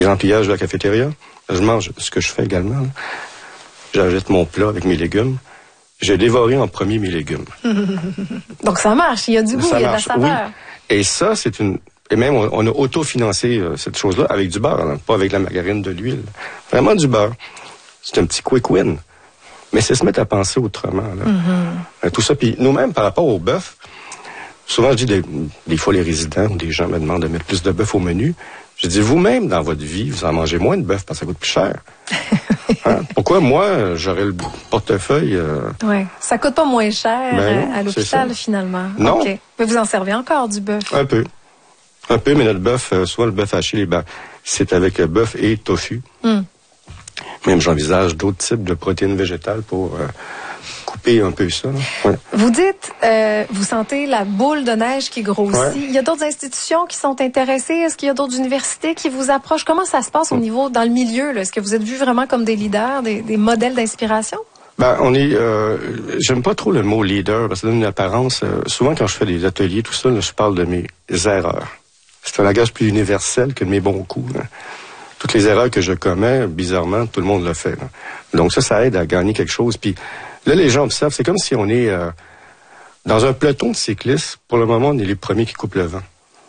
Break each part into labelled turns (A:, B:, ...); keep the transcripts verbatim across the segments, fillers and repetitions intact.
A: Les empillages de la cafétéria, je mange ce que je fais également. J'achète mon plat avec mes légumes. J'ai dévoré en premier mes légumes.
B: Donc ça marche, il y a du goût,
A: ça
B: il y a
A: marche,
B: de la saveur.
A: Oui. Et ça, c'est une... Et même, on, on a autofinancé euh, cette chose-là avec du beurre, hein, pas avec la margarine, de l'huile. Vraiment du beurre. C'est un petit quick win. Mais c'est se mettre à penser autrement. Là. Mm-hmm. Euh, tout ça. Puis nous-mêmes, par rapport au bœuf, souvent, je dis, des, des fois, les résidents ou des gens me demandent de mettre plus de bœuf au menu. Je dis, vous-même, dans votre vie, vous en mangez moins de bœuf parce que ça coûte plus cher. Hein? Pourquoi, moi, j'aurais le portefeuille... Euh...
B: Oui, ça coûte pas moins cher
A: ben non,
B: à l'hôpital, finalement.
A: Non.
B: Okay. Mais vous en servez encore, du bœuf?
A: Un peu. Un peu, mais notre bœuf, euh, soit le bœuf haché, les ben, c'est avec euh, bœuf et tofu. Mm. Même, j'envisage d'autres types de protéines végétales pour... Euh, couper un peu ça. Ouais.
B: Vous dites, euh, vous sentez la boule de neige qui grossit. Ouais. Il y a d'autres institutions qui sont intéressées. Est-ce qu'il y a d'autres universités qui vous approchent? Comment ça se passe au niveau, dans le milieu? Là? Est-ce que vous êtes vus vraiment comme des leaders, des, des modèles d'inspiration?
A: Ben, on est, euh, j'aime pas trop le mot leader parce que ça donne une apparence. Euh, souvent, quand je fais des ateliers, tout ça, là, je parle de mes erreurs. C'est un langage plus universel que de mes bons coups. Là. Toutes les erreurs que je commets, bizarrement, tout le monde le fait. Là. Donc ça, ça aide à gagner quelque chose. Puis là, les gens observent, c'est comme si on est euh, dans un peloton de cyclistes. Pour le moment, on est les premiers qui coupent le vent.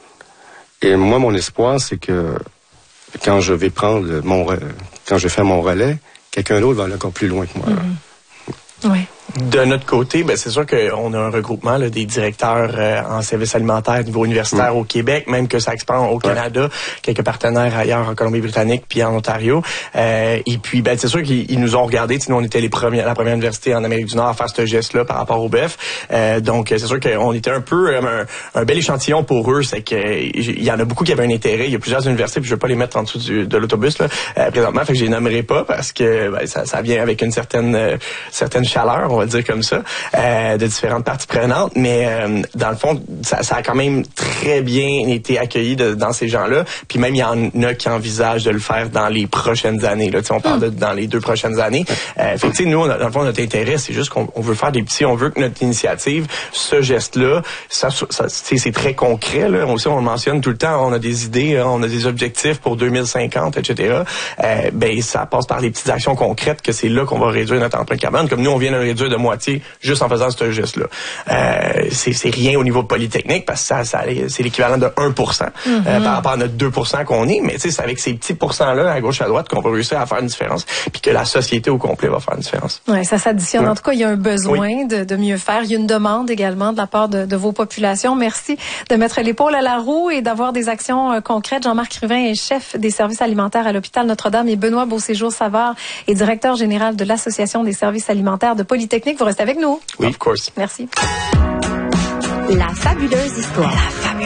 A: Et moi, mon espoir, c'est que quand je vais prendre mon, quand je fais mon relais, quelqu'un d'autre va aller encore plus loin que moi.
B: Mm-hmm. Oui.
C: De notre côté, ben c'est sûr qu'on a un regroupement là, des directeurs euh, en services alimentaires au niveau universitaire mmh. au Québec, même que ça expand au Canada, ouais. quelques partenaires ailleurs en Colombie-Britannique puis en Ontario. Euh, et puis, ben c'est sûr qu'ils nous ont regardé. Nous, on était les premiers, la première université en Amérique du Nord à faire ce geste-là par rapport au bœuf. Euh, donc, c'est sûr qu'on était un peu euh, un, un bel échantillon pour eux. C'est que il y en a beaucoup qui avaient un intérêt. Il y a plusieurs universités, puis je vais pas les mettre en dessous du, de l'autobus là euh, présentement. Fait que je les nommerai pas parce que ben, ça, ça vient avec une certaine euh, certaine chaleur, on va dire comme ça, euh, de différentes parties prenantes, mais euh, dans le fond, ça, ça a quand même très bien été accueilli de, dans ces gens-là, puis même il y en a qui envisagent de le faire dans les prochaines années, là, on parle de dans les deux prochaines années. Euh, fait que, nous, on a, dans le fond, notre intérêt, c'est juste qu'on on veut faire des petits, on veut que notre initiative, ce geste-là, ça, ça c'est très concret, là, on, aussi, on le mentionne tout le temps, on a des idées, on a des objectifs pour deux mille cinquante, et cetera. Euh, ben, ça passe par des petites actions concrètes que c'est là qu'on va réduire notre empreinte carbone, comme nous, on vient de le réduire de moitié juste en faisant ce geste-là. Euh, c'est, c'est rien au niveau polytechnique parce que ça, ça c'est l'équivalent de un pour cent mm-hmm. euh, par rapport à notre deux pour cent qu'on est, mais c'est avec ces petits pourcents-là à gauche à droite qu'on va réussir à faire une différence puis que la société au complet va faire une différence.
B: Oui, ça s'additionne. Ouais. En tout cas, il y a un besoin
C: oui.
B: de, de mieux faire. Il y a une demande également de la part de, de vos populations. Merci de mettre l'épaule à la roue et d'avoir des actions euh, concrètes. Jean-Marc Ruvin est chef des services alimentaires à l'hôpital Notre-Dame et Benoît Beauséjour-Savard est directeur général de l'Association des services alimentaires de Polytechnique. Vous restez avec nous.
C: Oui, of course.
B: Merci.
D: La fabuleuse histoire. La fabuleuse.